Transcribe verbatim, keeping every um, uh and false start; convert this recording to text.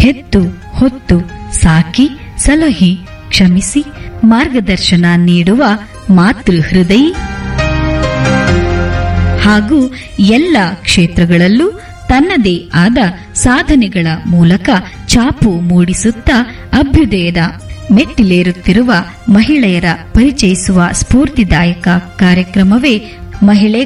ಹೆತ್ತು ಹೊತ್ತು ಸಾಕಿ ಸಲಹಿ ಕ್ಷಮಿಸಿ ಮಾರ್ಗದರ್ಶನ ನೀಡುವ ಮಾತೃ ಹೃದಯಿ ಹಾಗೂ ಎಲ್ಲ ಕ್ಷೇತ್ರಗಳಲ್ಲೂ ತನ್ನದೇ ಆದ ಸಾಧನೆಗಳ ಮೂಲಕ ಛಾಪು ಮೂಡಿಸುತ್ತಾ ಅಭ್ಯುದಯದ ಮೆಟ್ಟಿಲೇರುತ್ತಿರುವ ಮಹಿಳೆಯರ ಪರಿಚಯಿಸುವ ಸ್ಫೂರ್ತಿದಾಯಕ ಕಾರ್ಯಕ್ರಮವೇ ಮಹಿಳೆ